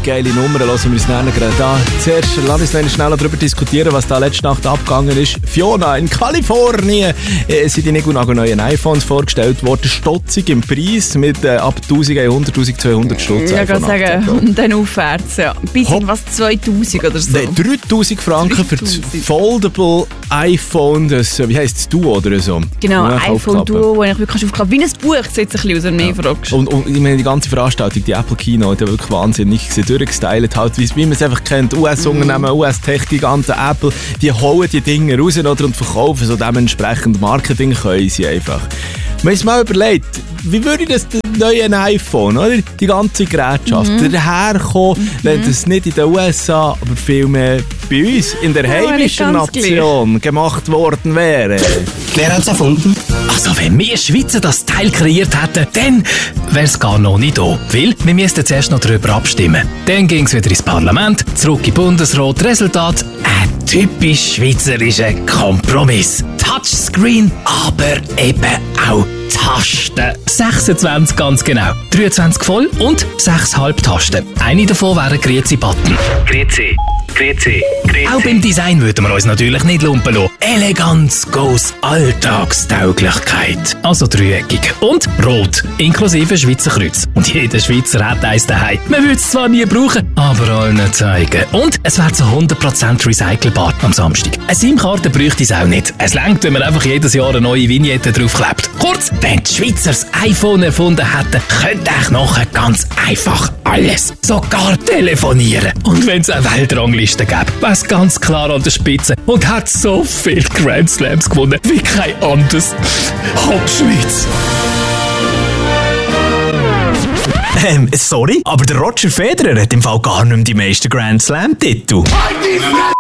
geile Nummer. Hören wir uns dann gerade an. Zuerst lass uns noch schnell darüber diskutieren, was da letzte Nacht abgegangen ist. Fiona in Kalifornien sind die neuen iPhones vorgestellt worden. Stotzig im Preis mit ab 1100, 1200 Stutz. Ja, ich kann sagen, und dann aufwärts. Ja. Bis was 2000 oder so. 3000 Franken für das Foldable iPhone, das, wie heisst es, Duo oder so? Genau, iPhone Duo, wo ich wirklich aufklappen. Wie ein Buch sieht es ein bisschen aus, wenn du mich fragst. Und ich meine, die ganze Veranstaltung, die Apple Keynote, die wirklich wahnsinnig durchgestylt, halt, wie man es einfach kennt. US-Unternehmen, US-Tech-Giganten, Apple, die holen die Dinge raus oder, und verkaufen so dementsprechend Marketing können sie einfach. Man ist mal überlegt, wie würde das neue iPhone, oder? Die ganze Gerätschaft, daherkommen, wenn das nicht in den USA, aber vielmehr bei uns, in der heimischen Nation, gemacht worden wäre. Wer hat es erfunden? Also, wenn wir Schweizer das Teil kreiert hätten, dann wäre es gar noch nicht da. Weil wir müssten zuerst noch darüber abstimmen. Dann ging es wieder ins Parlament, zurück in den Bundesrat. Resultat: ein typisch schweizerischer Kompromiss. Touchscreen, aber eben auch Tasten. 26 ganz genau. 23 voll und 6 Halbtasten. Eine davon wäre ein Grüezi-Button. Grüezi. Grüezi. Grüezi. Auch beim Design würden wir uns natürlich nicht lumpen lassen. Eleganz goes Alltagstauglichkeit. Also dreieckig. Und rot. Inklusive Schweizer Kreuz. Und jeder Schweizer hat eins daheim. Man würde es zwar nie brauchen, aber allen zeigen. Und es wäre zu 100% recycelbar am Samstag. Eine SIM-Karte bräuchte es auch nicht. Es reicht, wenn man einfach jedes Jahr eine neue Vignette draufklebt. Kurz, wenn die Schweizer das iPhone erfunden hätten, könnte ich nachher ganz einfach alles. Sogar telefonieren. Und wenn es eine Weltrangliste gäbe, wäre es ganz klar an der Spitze und hat so viele Grand Slams gewonnen wie kein anderes. Hauptschweiz. Sorry, aber der Roger Federer hat im Fall gar nicht mehr die meisten Grand Slam-Titel.